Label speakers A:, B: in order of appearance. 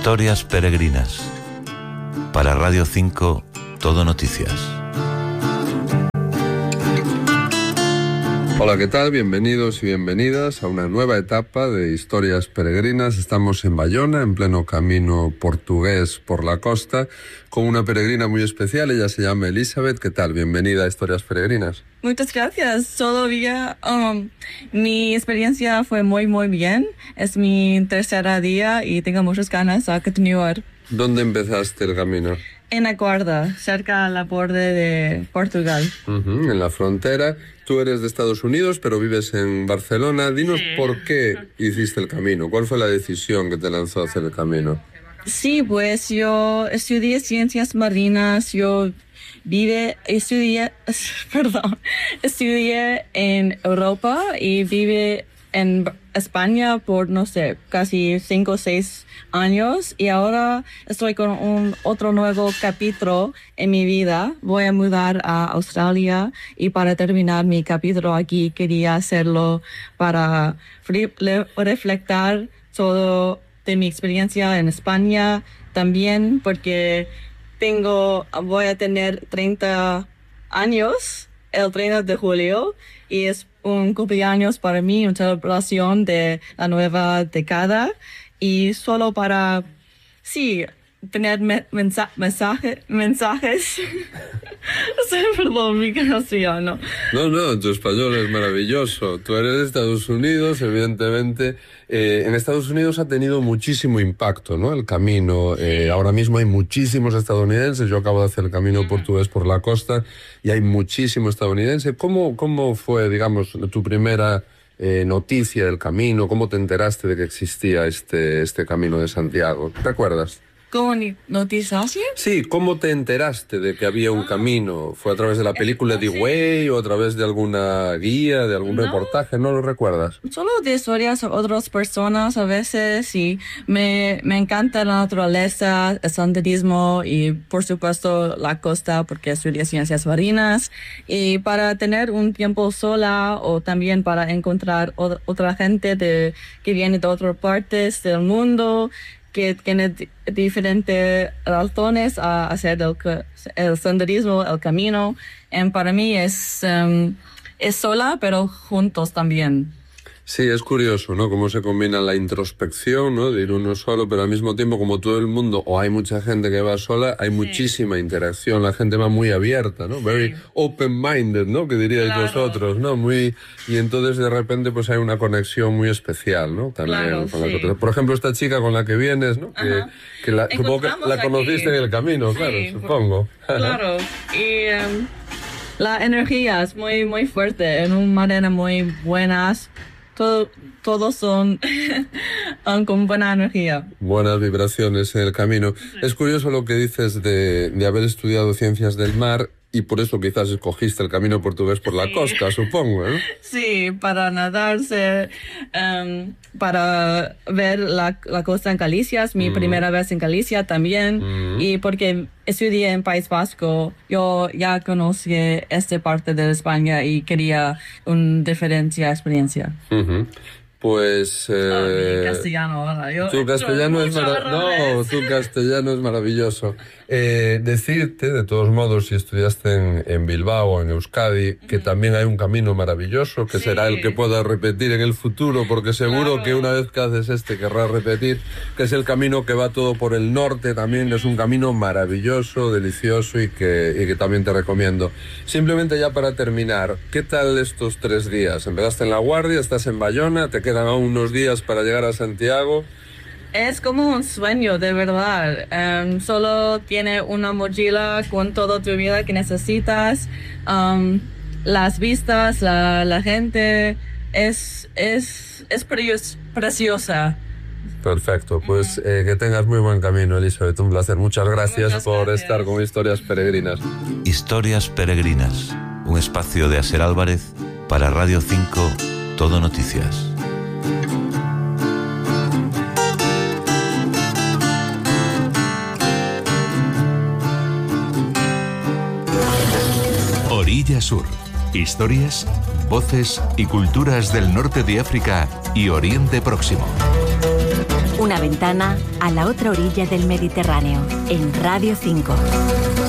A: Historias peregrinas. Para Radio 5, Todo Noticias.
B: Hola, ¿qué tal? Bienvenidos y bienvenidas a una nueva etapa de Historias Peregrinas. Estamos en Bayona, en pleno camino portugués por la costa, con una peregrina muy especial. Ella se llama Elizabeth. ¿Qué tal? Bienvenida a Historias Peregrinas.
C: Muchas gracias. Todavía mi experiencia fue muy bien. Es mi tercer día y tengo muchas ganas de continuar.
B: ¿Dónde empezaste el camino?
C: En la Guarda, cerca de la borde de Portugal.
B: En la frontera. Tú eres de Estados Unidos, pero vives en Barcelona. Dinos por qué hiciste el camino. ¿Cuál fue la decisión que te lanzó a hacer el camino?
C: Sí, pues yo estudié ciencias marinas. Estudié en Europa y viví en España por, casi 5 o 6 años, y ahora estoy con otro nuevo capítulo en mi vida. Voy a mudar a Australia y para terminar mi capítulo aquí quería hacerlo para reflejar todo de mi experiencia en España también, porque voy a tener 30 años el 30 de julio y es un cumpleaños para mí, una celebración de la nueva década, y solo para, tener mensajes. Perdón, mi castellano.
B: No, tu español es maravilloso. Tú eres de Estados Unidos, evidentemente. En Estados Unidos ha tenido muchísimo impacto, ¿no? El camino. Ahora mismo hay muchísimos estadounidenses. Yo acabo de hacer el camino portugués por la costa y hay muchísimos estadounidenses. ¿Cómo fue, digamos, tu primera noticia del camino? ¿Cómo te enteraste de que existía este camino de Santiago? ¿Te acuerdas?
C: ¿Cómo noticias?
B: Sí, ¿cómo te enteraste de que había un camino? ¿Fue a través de la película The Way o a través de alguna guía, de algún reportaje? ¿No lo recuerdas?
C: Solo de historias de otras personas a veces, y me encanta la naturaleza, el senderismo y por supuesto la costa porque estudié ciencias marinas, y para tener un tiempo sola o también para encontrar otra gente que viene de otras partes del mundo, que tiene diferentes razones a hacer el senderismo, el camino. Para mí es sola, pero juntos también.
B: Sí, es curioso, ¿no? Cómo se combina la introspección, ¿no? De ir uno solo, pero al mismo tiempo, como todo el mundo, o hay mucha gente que va sola, hay muchísima interacción, la gente va muy abierta, ¿no? Very open-minded, ¿no? Que diríais vosotros, ¿no? Y entonces de repente pues hay una conexión muy especial, ¿no? También con las otras. Por ejemplo, esta chica con la que vienes, ¿no? Supongo que la conociste en el camino, claro, supongo.
C: Claro, y la energía es muy fuerte, en una manera muy buenas. Todos son con buena energía.
B: Buenas vibraciones en el camino. Sí. Es curioso lo que dices de haber estudiado ciencias del mar, y por eso quizás escogiste el camino portugués por la costa, supongo, ¿eh?
C: Sí, para nadarse, para ver la costa en Galicia, es mi primera vez en Galicia también, y porque estudié en País Vasco, yo ya conocí esta parte de España y quería una diferente experiencia.
B: Pues
C: mi castellano ahora.
B: Tu castellano es maravilloso. Decirte, de todos modos, si estudiaste en Bilbao o en Euskadi, que también hay un camino maravilloso, que será el que puedas repetir en el futuro, porque seguro que una vez que haces querrás repetir, que es el camino que va todo por el norte. También es un camino maravilloso, delicioso, y que también te recomiendo. Simplemente ya para terminar, ¿qué tal estos 3 días? Empezaste en La Guardia, estás en Bayona, te quedan aún unos días para llegar a Santiago.
C: Es como un sueño, de verdad. Solo tiene una mochila con toda tu vida que necesitas. Las vistas, la gente, es preciosa.
B: Perfecto, pues que tengas muy buen camino, Elizabeth. Un placer. Muchas gracias por estar con Historias Peregrinas.
A: Historias Peregrinas, un espacio de Asier Álvarez para Radio 5, Todo Noticias.
D: Orilla Sur. Historias, voces y culturas del norte de África y Oriente Próximo.
E: Una ventana a la otra orilla del Mediterráneo, en Radio 5.